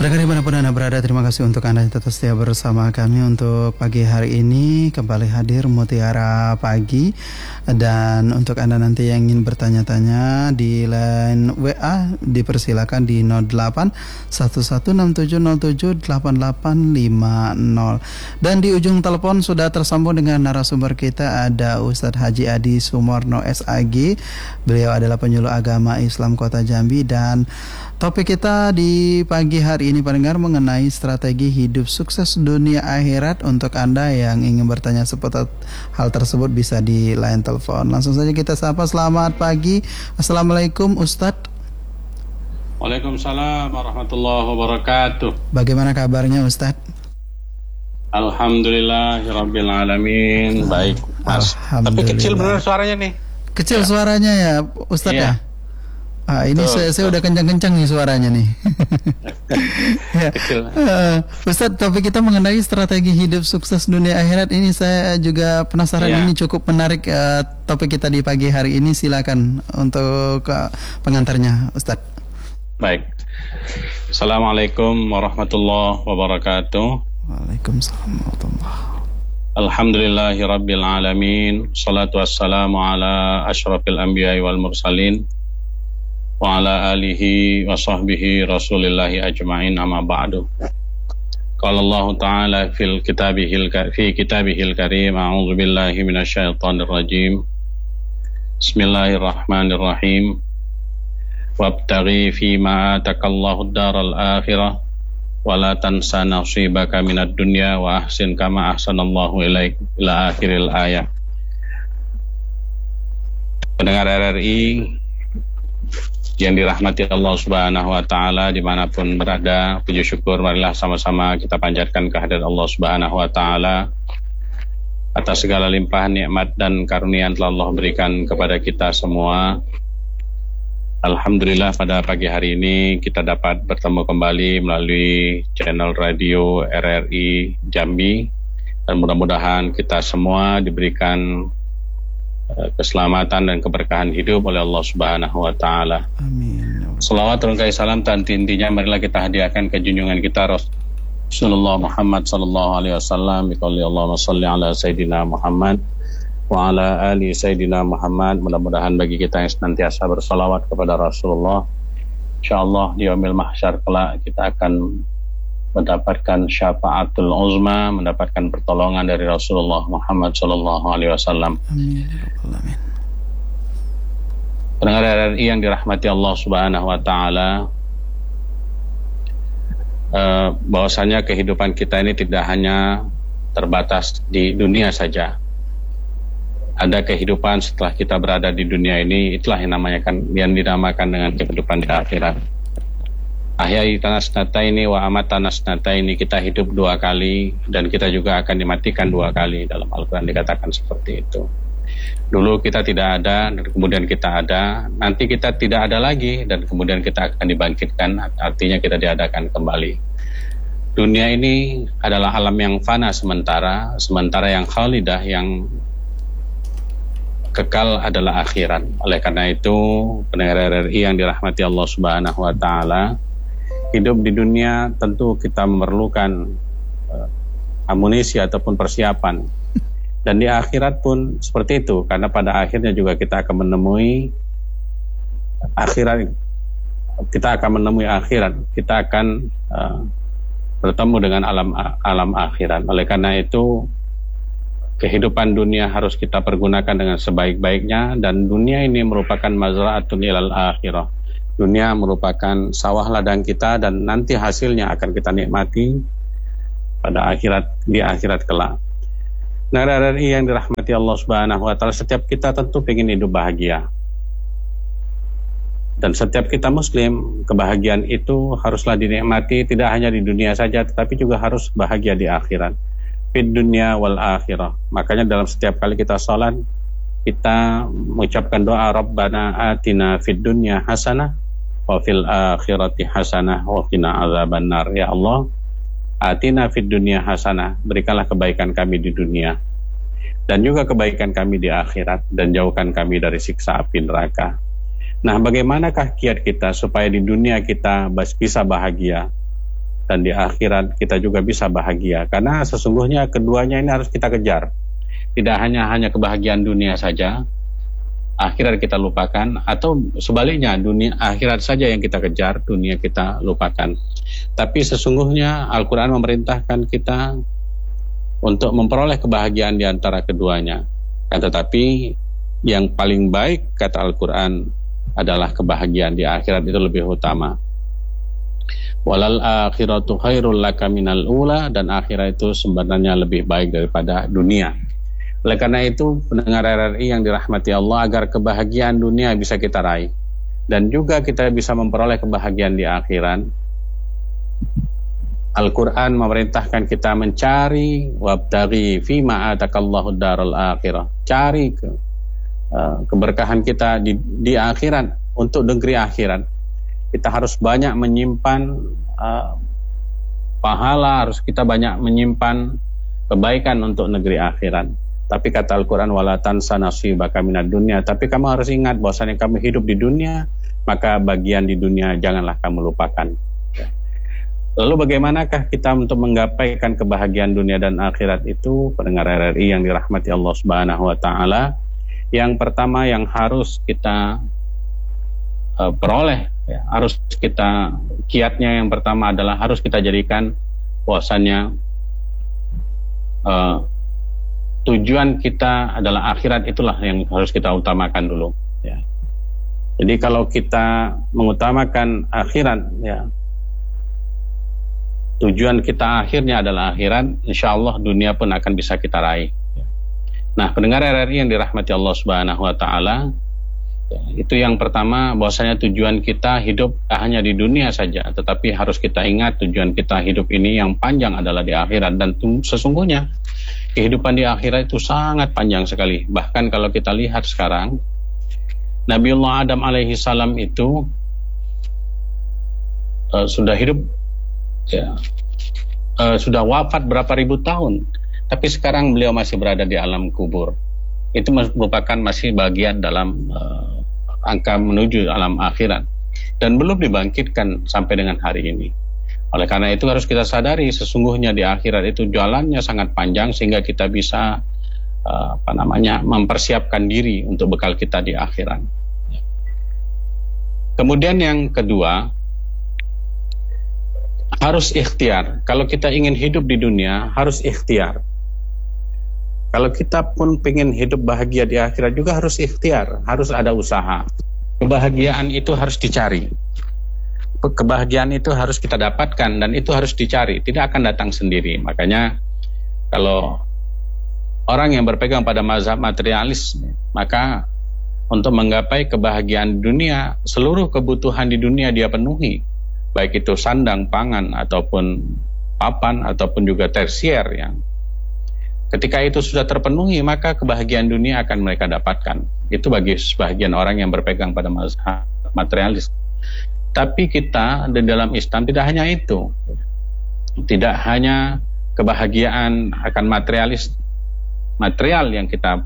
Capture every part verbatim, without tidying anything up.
Pendengar dimanapun Anda berada, terima kasih untuk Anda yang tetap setia bersama kami untuk pagi hari ini. Kembali hadir Mutiara Pagi. Dan untuk Anda nanti yang ingin bertanya-tanya di line W A, dipersilakan di nol delapan satu satu enam tujuh nol tujuh delapan delapan lima nol. Dan di ujung telepon sudah tersambung dengan narasumber kita, ada Ustadz Haji Adi Sumarno S A G. Beliau adalah penyuluh agama Islam Kota Jambi, dan topik kita di pagi hari ini pendengar mengenai strategi hidup sukses dunia akhirat. Untuk Anda yang ingin bertanya seputar hal tersebut bisa di line telepon. Langsung saja kita sapa. Selamat pagi. Assalamualaikum Ustadz. Waalaikumsalam warahmatullahi wabarakatuh. Bagaimana kabarnya Ustadz? Alhamdulillahirabbil alamin. Baik Mas. Tapi kecil benar suaranya nih. Kecil ya. Suaranya ya Ustadz ya. ya? Ah, ini betul, saya, saya udah kencang-kencang nih suaranya nih. ya. uh, Ustadz, topik kita mengenai strategi hidup sukses dunia akhirat ini. Saya juga penasaran, ya. Ini cukup menarik uh, topik kita di pagi hari ini. Silakan untuk uh, pengantarnya Ustadz. Baik. Assalamualaikum warahmatullahi wabarakatuh. Waalaikumsalam warahmatullahi wabarakatuh. Alhamdulillahirabbil alamin. Salatu wassalamu ala asyrafil anbiya'i wal mursalin wa ala alihi wa sahbihi rasulillahi ajma'in, amma ba'du. Qala Allah ta'ala fil kitabihil fi kitabihil karim, a'udzu billahi minasyaitonir rajim. Bismillahirrahmanirrahim. Wabtaghi fima atakallahu ad-daral akhirah wa la tansa nasibaka minad dunya wa ahsin kama ahsanallahu ilaik, ila akhiril ayat. Pendengar R R I yang dirahmati Allah Subhanahu wa Ta'ala, dimanapun berada, puji syukur marilah sama-sama kita panjatkan kehadirat Allah Subhanahu wa Ta'ala atas segala limpahan nikmat dan karunia yang telah Allah berikan kepada kita semua. Alhamdulillah, pada pagi hari ini kita dapat bertemu kembali melalui channel radio R R I Jambi, dan mudah-mudahan kita semua diberikan keselamatan dan keberkahan hidup oleh Allah Subhanahu wa Ta'ala. Amin. Salawat dan salam dan intinya marilah kita hadiahkan ke junjungan kita Rasulullah Muhammad sallallahu alaihi wasallam. Biqauli Allahumma shalli ala sayyidina Muhammad wa ala ali sayyidina Muhammad. Mudah-mudahan bagi kita yang senantiasa bersalawat kepada Rasulullah, insyaallah di yaumil mahsyar kelak kita akan mendapatkan syafaatul uzma, mendapatkan pertolongan dari Rasulullah Muhammad sallallahu alaihi wasallam. Amin. Pendengar R R I yang dirahmati Allah Subhanahu wa Ta'ala, eh, bahwasanya kehidupan kita ini tidak hanya terbatas di dunia saja. Ada kehidupan setelah kita berada di dunia ini, itulah yang namanya kan yang dinamakan dengan kehidupan di akhirat. Ahyai tanasnata ini wa amat tanasnata ini, kita hidup dua kali dan kita juga akan dimatikan dua kali. Dalam Al-Quran dikatakan seperti itu. Dulu kita tidak ada dan kemudian kita ada, nanti kita tidak ada lagi dan kemudian kita akan dibangkitkan, artinya kita diadakan kembali. Dunia ini adalah alam yang fana sementara, sementara yang khalidah, yang kekal adalah akhirat. Oleh karena itu, pendengar R R I yang dirahmati Allah Subhanahu wa Ta'ala, hidup di dunia tentu kita memerlukan uh, amunisi ataupun persiapan, dan di akhirat pun seperti itu, karena pada akhirnya juga kita akan menemui akhirat, kita akan menemui akhirat, kita akan uh, bertemu dengan alam alam akhirat. Oleh karena itu, kehidupan dunia harus kita pergunakan dengan sebaik-baiknya, dan dunia ini merupakan mazra'atun ilal akhirah. Dunia merupakan sawah ladang kita, dan nanti hasilnya akan kita nikmati pada akhirat, di akhirat kelak. Nah, R R I yang dirahmati Allah Subhanahu wa Ta'ala, setiap kita tentu ingin hidup bahagia. Dan setiap kita muslim, kebahagiaan itu haruslah dinikmati tidak hanya di dunia saja, tetapi juga harus bahagia di akhirat. Fid dunya wal akhirah. Makanya dalam setiap kali kita salat, kita mengucapkan doa, Rabbana atina fid dunya hasanah wa fil akhirati hasanah wa qina azabannar. Ya Allah, atina fid dunya hasanah, berikanlah kebaikan kami di dunia dan juga kebaikan kami di akhirat, dan jauhkan kami dari siksa api neraka. Nah, bagaimanakah kiat kita supaya di dunia kita bisa bahagia? dan di akhirat kita juga bisa bahagia. Karena sesungguhnya keduanya ini harus kita kejar. Tidak hanya hanya kebahagiaan dunia saja, akhirat kita lupakan, atau sebaliknya dunia akhirat saja yang kita kejar, dunia kita lupakan. Tapi sesungguhnya Al-Quran memerintahkan kita untuk memperoleh kebahagiaan di antara keduanya. Tetapi yang paling baik kata Al-Quran adalah kebahagiaan di akhirat itu lebih utama. Walal akhiratu khairul laka minal ula, dan akhirat itu sebenarnya lebih baik daripada dunia. Oleh karena itu, pendengar R R I yang dirahmati Allah, agar kebahagiaan dunia bisa kita raih dan juga kita bisa memperoleh kebahagiaan di akhirat, Al-Quran memerintahkan kita mencari wabtaghi fima atakallahu darul akhirah. Cari ke, uh, keberkahan kita di, di akhirat, untuk negeri akhirat. Kita harus banyak menyimpan uh, pahala, harus kita banyak menyimpan kebaikan untuk negeri akhirat. Tapi kata Al-Quran, wala tansa nasibaka minad dunya, tapi kamu harus ingat bahwasanya kamu hidup di dunia, maka bagian di dunia janganlah kamu lupakan. Lalu bagaimanakah kita untuk menggapaikan kebahagiaan dunia dan akhirat itu, pendengar R R I yang dirahmati Allah Subhanahu wa taala? Yang pertama yang harus kita uh, peroleh, ya, harus kita kiatnya yang pertama adalah harus kita jadikan bahwasannya uh, tujuan kita adalah akhirat, itulah yang harus kita utamakan dulu, ya. Jadi kalau kita mengutamakan akhirat, ya, tujuan kita akhirnya adalah akhirat, insya Allah dunia pun akan bisa kita raih. Nah, pendengar R R I yang dirahmati Allah Subhanahu wa taala, ya, itu yang pertama, bahwasanya tujuan kita hidup tak hanya di dunia saja, tetapi harus kita ingat tujuan kita hidup ini yang panjang adalah di akhirat. Dan sesungguhnya kehidupan di akhirat itu sangat panjang sekali. Bahkan kalau kita lihat sekarang, Nabiullah Adam alaihi salam itu uh, sudah hidup, ya, uh, sudah wafat berapa ribu tahun, tapi sekarang beliau masih berada di alam kubur. Itu merupakan masih bagian dalam uh, angka menuju alam akhirat, dan belum dibangkitkan sampai dengan hari ini. Oleh karena itu harus kita sadari sesungguhnya di akhirat itu jalannya sangat panjang, sehingga kita bisa uh, apa namanya mempersiapkan diri untuk bekal kita di akhirat. Kemudian yang kedua, harus ikhtiar. Kalau kita ingin hidup di dunia, harus ikhtiar. Kalau kita pun ingin hidup bahagia di akhirat juga harus ikhtiar, harus ada usaha. Kebahagiaan itu harus dicari. Kebahagiaan itu harus kita dapatkan, dan itu harus dicari, tidak akan datang sendiri. Makanya kalau orang yang berpegang pada mazhab materialis, maka untuk menggapai kebahagiaan dunia, seluruh kebutuhan di dunia dia penuhi, baik itu sandang, pangan, ataupun papan, ataupun juga tersier, ya. Ketika itu sudah terpenuhi, maka kebahagiaan dunia akan mereka dapatkan. Itu bagi sebagian orang yang berpegang pada mazhab materialis. Tapi kita di dalam Islam tidak hanya itu. Tidak hanya kebahagiaan akan materialis, material yang kita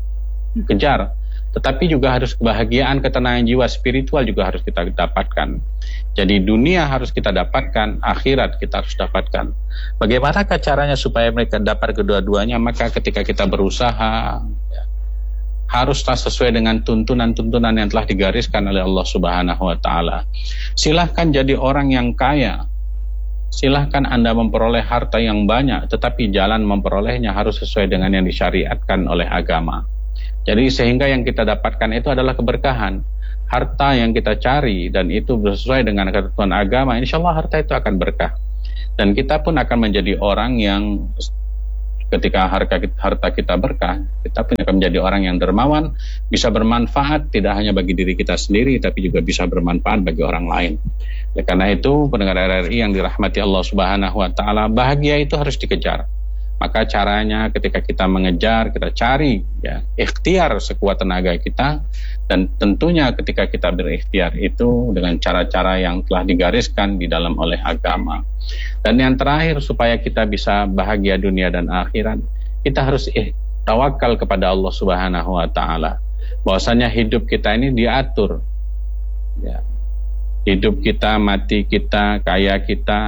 kejar, tetapi juga harus kebahagiaan, ketenangan jiwa spiritual juga harus kita dapatkan. Jadi dunia harus kita dapatkan, akhirat kita harus dapatkan. Bagaimanakah caranya supaya mereka dapat kedua-duanya? Maka ketika kita berusaha, ya, haruslah sesuai dengan tuntunan-tuntunan yang telah digariskan oleh Allah Subhanahu wa taala. Silahkan jadi orang yang kaya, silahkan Anda memperoleh harta yang banyak, tetapi jalan memperolehnya harus sesuai dengan yang disyariatkan oleh agama. Jadi sehingga yang kita dapatkan itu adalah keberkahan. Harta yang kita cari dan itu sesuai dengan ketentuan agama, insya Allah harta itu akan berkah. Dan kita pun akan menjadi orang yang ketika harta, harta kita berkah, kita pun akan menjadi orang yang dermawan, bisa bermanfaat tidak hanya bagi diri kita sendiri, tapi juga bisa bermanfaat bagi orang lain. Oleh karena itu, pendengar R R I yang dirahmati Allah Subhanahu wa taala, bahagia itu harus dikejar. Maka caranya ketika kita mengejar, kita cari, ya, ikhtiar sekuat tenaga kita, dan tentunya ketika kita berikhtiar itu dengan cara-cara yang telah digariskan di dalam oleh agama. Dan yang terakhir, supaya kita bisa bahagia dunia dan akhirat, kita harus eh, tawakal kepada Allah Subhanahu wa taala. Bahwasanya hidup kita ini diatur, ya. Hidup kita, mati kita, kaya kita,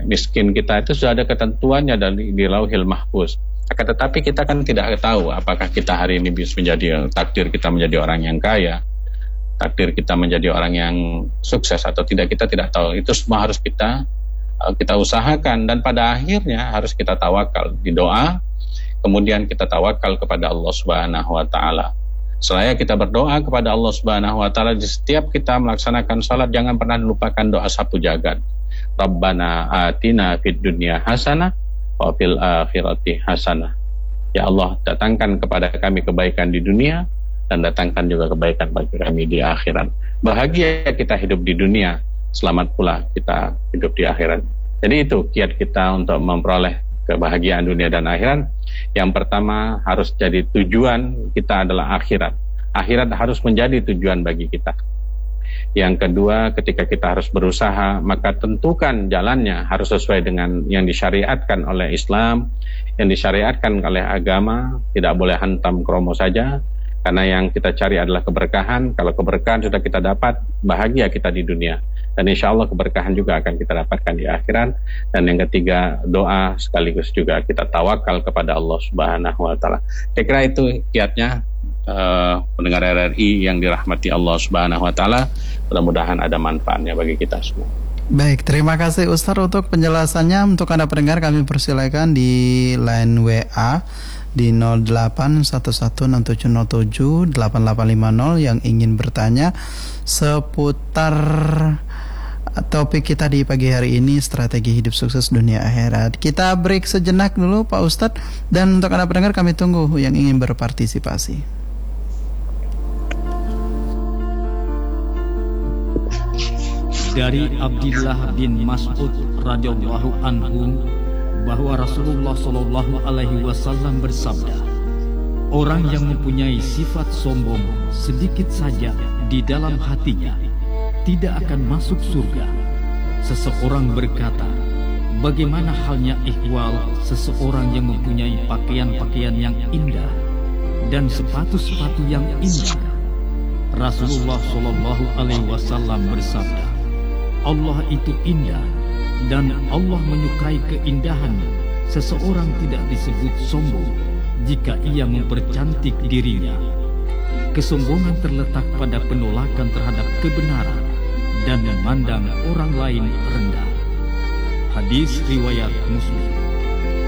miskin kita itu sudah ada ketentuannya dari di Lauhil Mahfuz. Akan tetapi kita kan tidak tahu apakah kita hari ini bisa menjadi, takdir kita menjadi orang yang kaya, takdir kita menjadi orang yang sukses atau tidak, kita tidak tahu. Itu semua harus kita kita usahakan, dan pada akhirnya harus kita tawakal di doa, kemudian kita tawakal kepada Allah Subhanahu wa taala. Selaya kita berdoa kepada Allah Subhanahu wa taala, di setiap kita melaksanakan salat jangan pernah lupakan doa sapu jagat. Rabbana atina fid dunya hasanah wa fil akhirati hasanah. Ya Allah, datangkan kepada kami kebaikan di dunia dan datangkan juga kebaikan bagi kami di akhirat. Bahagia kita hidup di dunia, selamat pula kita hidup di akhirat. Jadi itu kiat kita untuk memperoleh kebahagiaan dunia dan akhirat. Yang pertama harus jadi tujuan kita adalah akhirat. Akhirat harus menjadi tujuan bagi kita. Yang kedua, ketika kita harus berusaha, maka tentukan jalannya harus sesuai dengan yang disyariatkan oleh Islam, yang disyariatkan oleh agama. Tidak boleh hantam kromo saja, karena yang kita cari adalah keberkahan. Kalau keberkahan sudah kita dapat, bahagia kita di dunia, dan insya Allah keberkahan juga akan kita dapatkan di akhirat. Dan yang ketiga, doa sekaligus juga kita tawakal kepada Allah Subhanahu wa taala. Saya kira itu kiatnya uh, pendengar R R I yang dirahmati Allah Subhanahu wa taala. Mudah-mudahan ada manfaatnya bagi kita semua. Baik, terima kasih Ustaz untuk penjelasannya. Untuk Anda pendengar, kami persilakan di line W A di nol delapan satu satu enam tujuh nol tujuh delapan delapan lima nol yang ingin bertanya seputar topik kita di pagi hari ini, strategi hidup sukses dunia akhirat. Kita break sejenak dulu Pak Ustadz, dan untuk Anda pendengar kami tunggu yang ingin berpartisipasi. Dari Abdullah bin Mas'ud radhiyallahu anhu bahwa Rasulullah Shallallahu Alaihi Wasallam bersabda, orang yang mempunyai sifat sombong sedikit saja di dalam hatinya tidak akan masuk surga. Seseorang berkata, bagaimana halnya ihwal seseorang yang mempunyai pakaian-pakaian yang indah dan sepatu-sepatu yang indah? Rasulullah Shallallahu Alaihi Wasallam bersabda, Allah itu indah dan Allah menyukai keindahan. Seseorang tidak disebut sombong jika ia mempercantik dirinya. Kesombongan terletak pada penolakan terhadap kebenaran dan memandang orang lain rendah. Hadis riwayat Muslim.